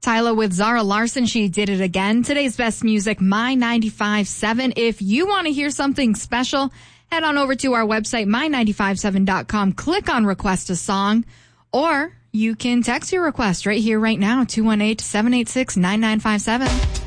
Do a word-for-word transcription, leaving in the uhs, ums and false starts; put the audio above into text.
Tyla with Zara Larson, She Did It Again. Today's best music, My ninety-five point seven. If you want to hear something special, head on over to our website, my nine five seven dot com. Click on Request a Song, or you can text your request right here, right now, two one eight, seven eight six, nine nine five seven.